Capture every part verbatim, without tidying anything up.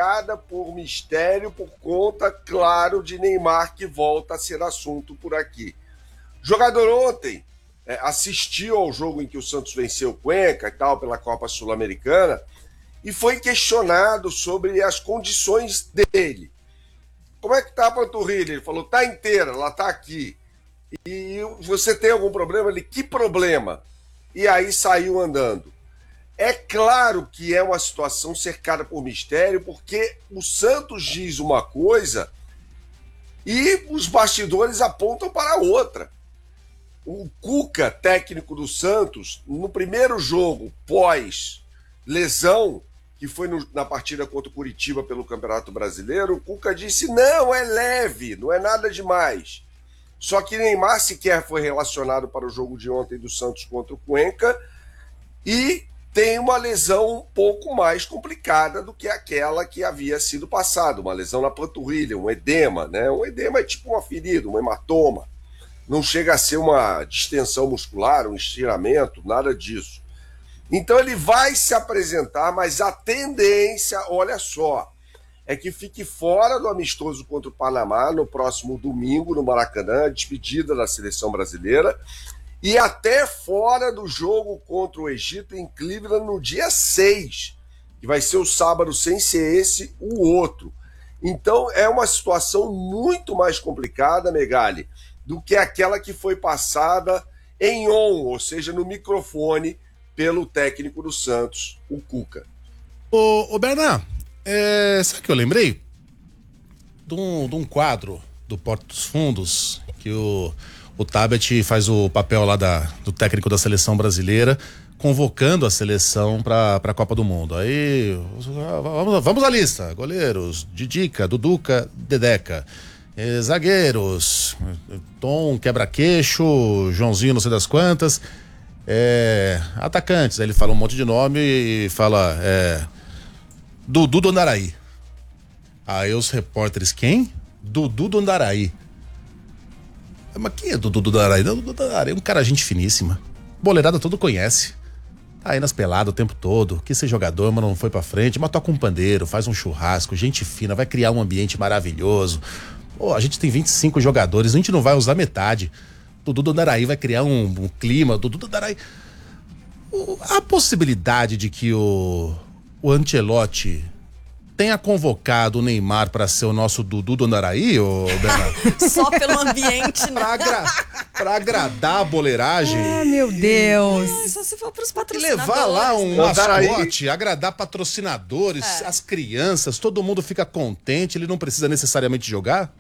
cercada por mistério por conta, claro, de Neymar, que volta a ser assunto por aqui. O jogador ontem é, assistiu ao jogo em que o Santos venceu o Cuenca e tal, pela Copa Sul-Americana, e foi questionado sobre as condições dele. Como é que tá a panturrilha? Ele falou, tá inteira, ela tá aqui. E você tem algum problema? Ele, que problema? E aí saiu andando. É claro que é uma situação cercada por mistério, porque o Santos diz uma coisa e os bastidores apontam para outra. O Cuca, técnico do Santos, no primeiro jogo pós-lesão, que foi no, na partida contra o Curitiba pelo Campeonato Brasileiro, o Cuca disse, não, é leve, não é nada demais. Só que Neymar sequer foi relacionado para o jogo de ontem do Santos contra o Cuenca e tem uma lesão um pouco mais complicada do que aquela que havia sido passada, uma lesão na panturrilha, um edema, né? Um edema é tipo uma ferida, um hematoma. Não chega a ser uma distensão muscular, um estiramento, nada disso. Então ele vai se apresentar, mas a tendência, olha só, é que fique fora do amistoso contra o Panamá no próximo domingo no Maracanã, despedida da seleção brasileira, e até fora do jogo contra o Egito em Cleveland no dia seis, que vai ser o sábado sem ser esse, o outro. Então é uma situação muito mais complicada, Megali, do que aquela que foi passada em on, ou seja, no microfone, pelo técnico do Santos, o Cuca. Ô, ô Bernard, é, sabe o que eu lembrei? De um, de um quadro do Porta dos Fundos, que o, o Tabet faz o papel lá da, do técnico da seleção brasileira, convocando a seleção para a Copa do Mundo. Aí, vamos, vamos à lista. Goleiros, Didica, Duduca, Dedeca. Eh, zagueiros, Tom, quebra-queixo, Joãozinho, não sei das quantas. É, atacantes, aí ele fala um monte de nome e fala é, Dudu do Andaraí. Aí os repórteres, quem? Dudu do Andaraí. Mas quem é Dudu do Andaraí? Dudu do Andaraí é um cara gente finíssima, boleirada todo conhece, tá aí nas peladas o tempo todo, quis ser jogador, mas não foi pra frente, mas toca um pandeiro, faz um churrasco, gente fina, vai criar um ambiente maravilhoso. Pô, a gente tem vinte e cinco jogadores, a gente não vai usar metade. Dudu do Andaraí vai criar um, um clima. Dudu do Andaraí. O, a possibilidade de que o, o Ancelotti tenha convocado o Neymar para ser o nosso Dudu do Andaraí, ô Bernardo? Só pelo ambiente, né? Pra, agra, pra agradar a boleiragem. Ah, meu Deus. É, só se for pros E patrocinadores. levar lá um Andaraí. mascote, agradar patrocinadores, É. as crianças, todo mundo fica contente, ele não precisa necessariamente jogar?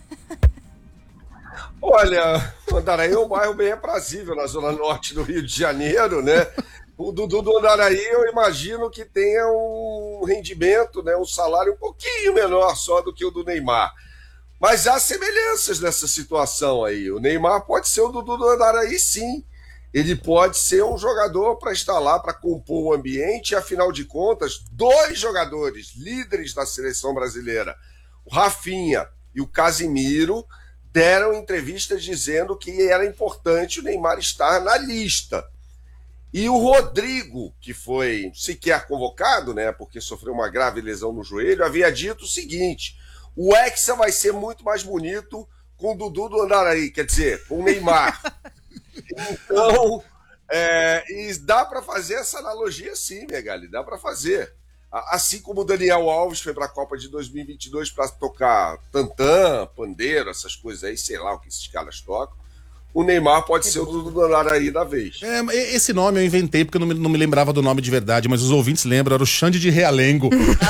Olha, o Andaraí é um bairro bem aprazível na zona norte do Rio de Janeiro, né? O Dudu do Andaraí, eu imagino que tenha um rendimento, né, um salário um pouquinho menor só do que o do Neymar. Mas há semelhanças nessa situação aí. O Neymar pode ser o Dudu do Andaraí, sim. Ele pode ser um jogador para estar lá, para compor o ambiente. E, afinal de contas, dois jogadores líderes da seleção brasileira, o Rafinha e o Casimiro, deram entrevistas dizendo que era importante o Neymar estar na lista. E o Rodrigo, que foi sequer convocado, né, porque sofreu uma grave lesão no joelho, havia dito o seguinte: o Hexa vai ser muito mais bonito com o Dudu do Andaraí, quer dizer, com o Neymar. Então, é, e dá para fazer essa analogia sim, Megali, dá para fazer. Assim como o Daniel Alves foi para a Copa de dois mil e vinte e dois para tocar tantã, pandeiro, essas coisas aí, sei lá o que esses caras tocam, o Neymar pode ser o do Andaraí da vez. É, esse nome eu inventei porque eu não me, não me lembrava do nome de verdade, mas os ouvintes lembram, era o Xande de Realengo.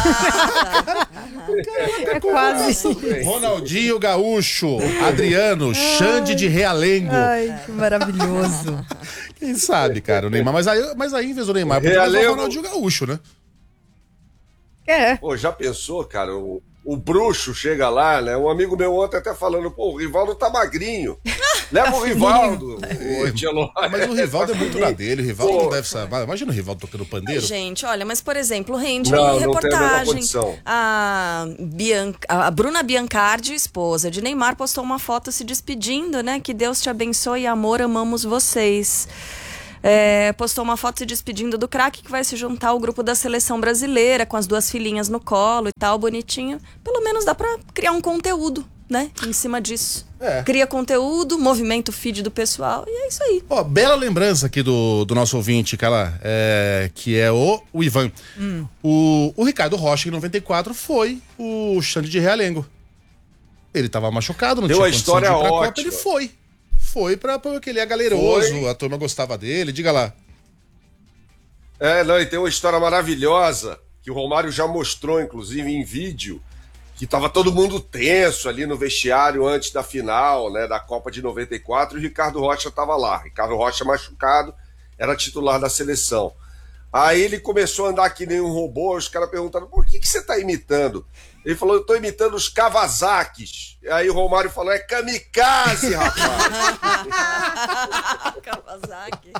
É quase. Ronaldinho Gaúcho, Adriano, Xande de Realengo. Ai, que maravilhoso. Quem sabe, cara, o Neymar. Mas aí, mas aí em vez do Neymar, podia levar o Ronaldinho Gaúcho, né? É. Pô, já pensou, cara? O, o bruxo chega lá, né? Um amigo meu ontem até falando, pô, o Rivaldo tá magrinho. Leva o Rivaldo. o Mas o Rivaldo é muito na dele. O Rivaldo pô, não deve saber. Imagina o Rivaldo tocando pandeiro. Gente, olha, mas por exemplo, rende não, reportagem. Não a, Bian... a Bruna Biancardi, esposa de Neymar, postou uma foto se despedindo, né? Que Deus te abençoe, amor, amamos vocês. é, postou uma foto se despedindo do craque, que vai se juntar ao grupo da seleção brasileira, com as duas filhinhas no colo e tal, bonitinho. Pelo menos dá pra criar um conteúdo, né, em cima disso. É. Cria conteúdo, movimenta o feed do pessoal, e é isso aí. Ó, bela lembrança aqui do, do nosso ouvinte, cara, é, que é o, o Ivan. Hum. O, o Ricardo Rocha, em noventa e quatro, foi o Xande de Realengo. Ele tava machucado, não Deu tinha a condição de ir história pra ótima. Copa, ele foi. Foi pra, porque ele é galeroso, Foi. a turma gostava dele, diga lá. É, não, e tem uma história maravilhosa que o Romário já mostrou, inclusive, em vídeo, que tava todo mundo tenso ali no vestiário antes da final, né, da Copa de noventa e quatro, e o Ricardo Rocha tava lá. Ricardo Rocha machucado, era titular da seleção. Aí ele começou a andar que nem um robô, os caras perguntaram, por que, que você tá imitando? Ele falou, eu tô imitando os Kawasakis. Aí o Romário falou, é kamikaze, rapaz. Kawasaki.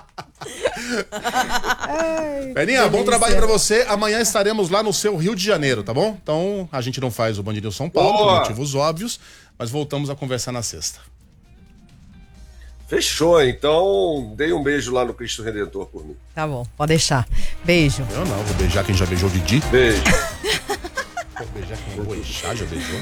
Peninha, bom trabalho pra você. Amanhã estaremos lá no seu Rio de Janeiro, tá bom? Então, a gente não faz o Band News São Paulo, Boa. por motivos óbvios, mas voltamos a conversar na sexta. Fechou, então dei um beijo lá no Cristo Redentor por mim. Tá bom, pode deixar. Beijo. Eu não, vou beijar quem já beijou o Didi. Beijo. Vou beijar quem eu vou beijar, já beijou.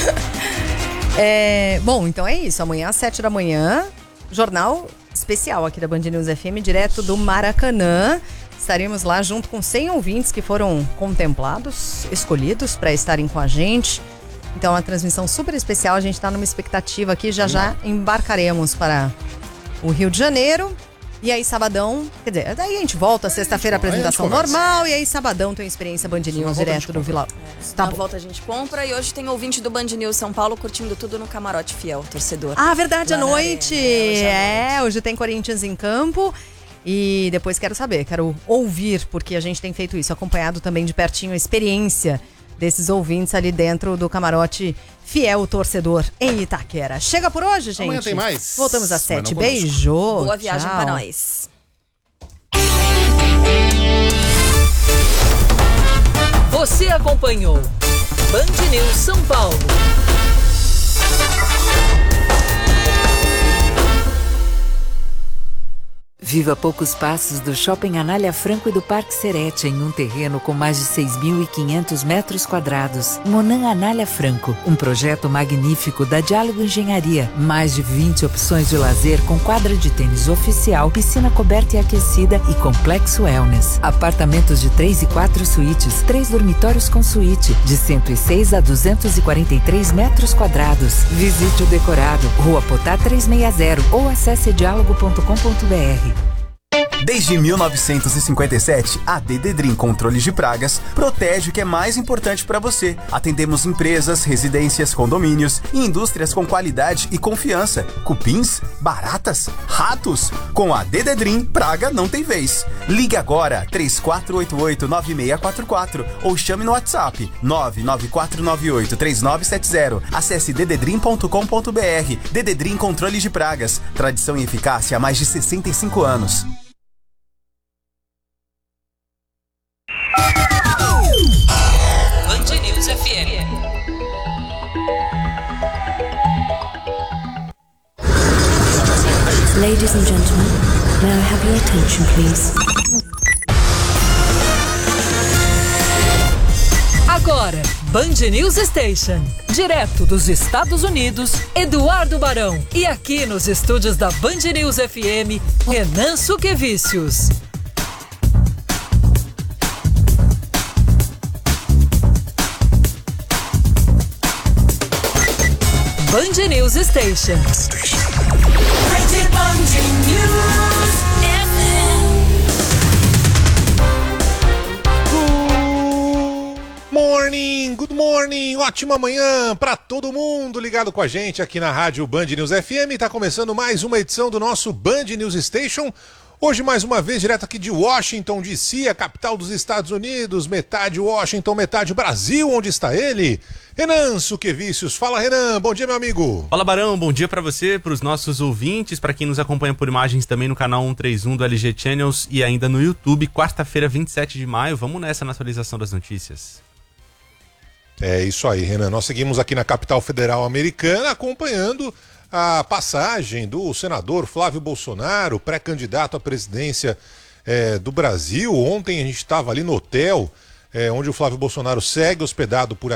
É, bom, então é isso. Amanhã às sete da manhã, jornal especial aqui da Band News F M, direto do Maracanã. Estaremos lá junto com cem ouvintes que foram contemplados, escolhidos para estarem com a gente. Então, uma transmissão super especial. A gente está numa expectativa aqui. Já já embarcaremos para o Rio de Janeiro. E aí, sabadão... Quer dizer, daí a gente volta. Sexta-feira, apresentação normal. E aí, sabadão, tem experiência Band News direto do Vila... Tá Na bom. volta a gente compra. E hoje tem ouvinte do Band News São Paulo curtindo tudo no Camarote Fiel, torcedor. Ah, verdade, à Lá na noite. arena, é, hoje à É, noite. hoje tem Corinthians em campo. E depois quero saber, quero ouvir, porque a gente tem feito isso, acompanhado também de pertinho a experiência desses ouvintes ali dentro do Camarote Fiel Torcedor em Itaquera. Chega por hoje, gente. Amanhã tem mais. Voltamos às Mas sete. não conosco. Beijo. Boa viagem Tchau. pra nós. Você acompanhou Band News São Paulo. Viva a poucos passos do Shopping Anália Franco e do Parque Serete, em um terreno com mais de seis mil e quinhentos metros quadrados. Monan Anália Franco, um projeto magnífico da Diálogo Engenharia. Mais de vinte opções de lazer com quadra de tênis oficial, piscina coberta e aquecida e complexo wellness. Apartamentos de três e quatro suítes, três dormitórios com suíte, de cento e seis a duzentos e quarenta e três metros quadrados. Visite o decorado, Rua Potá trezentos e sessenta ou acesse diálogo ponto com ponto br. Desde mil novecentos e cinquenta e sete, a Dededrim Controles de Pragas protege o que é mais importante para você. Atendemos empresas, residências, condomínios e indústrias com qualidade e confiança. Cupins, baratas, ratos. Com a Dededrim, praga não tem vez. Ligue agora três quatro oito oito nove seis quatro quatro ou chame no WhatsApp nove nove quatro nove oito três nove sete zero. Acesse dededrim ponto com ponto br. Dededrim Controles de Pragas. Tradição e eficácia há mais de sessenta e cinco anos. Band News F M. Ladies and gentlemen, may I have your attention, please? Agora, Band News Station. Direto dos Estados Unidos, Eduardo Barão. E aqui nos estúdios da Band News F M, Renan Suquevicius. Band News Station. Morning, good morning, ótima manhã para todo mundo ligado com a gente aqui na rádio Band News F M. Tá começando mais uma edição do nosso Band News Station. Hoje mais uma vez direto aqui de Washington D C, a capital dos Estados Unidos, metade Washington, metade Brasil, onde está ele? Renan Suquevicius. Fala, Renan, bom dia, meu amigo. Fala, Barão, bom dia pra você, pros nossos ouvintes, pra quem nos acompanha por imagens também no canal cento e trinta e um do L G Channels e ainda no YouTube, quarta-feira, vinte e sete de maio. Vamos nessa na atualização das notícias. É isso aí, Renan. Nós seguimos aqui na capital federal americana acompanhando a passagem do senador Flávio Bolsonaro, pré-candidato à presidência é, do Brasil. Ontem a gente estava ali no hotel, é, onde o Flávio Bolsonaro segue hospedado por